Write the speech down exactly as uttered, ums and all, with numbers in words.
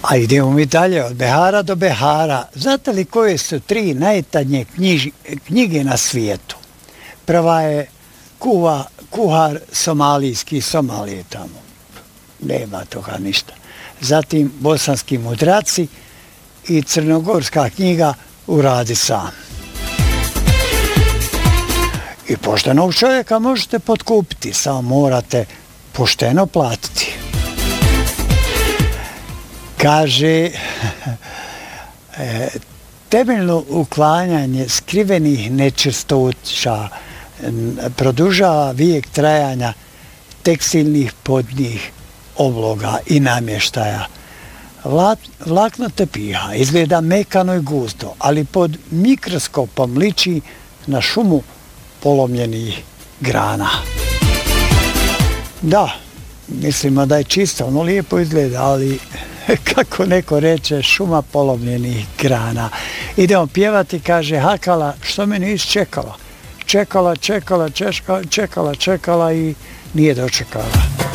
A idemo mi dalje, od Behara do Behara. Znate li koje su tri najtadnje knjiži, knjige na svijetu? Prva je kuva, kuhar somalijski, Somalije tamo. Nema toga ništa. Zatim bosanski mudraci i crnogorska knjiga Uradi sam. I poštenog čovjeka možete potkupiti, samo morate pošteno platiti. Kaže, temeljno uklanjanje skrivenih nečistoća produžava vijek trajanja tekstilnih podnih obloga i namještaja. Vlakno tepiha izgleda mekano i gusto, ali pod mikroskopom liči na šumu polomljenih grana. Da, mislimo da je čisto, ono lijepo izgleda, ali kako neko reče, šuma polomljenih grana. Idemo pjevati, kaže Hakala, što me nisi čekala? Čekala, čekala, čekala, čekala, čekala i nije dočekala.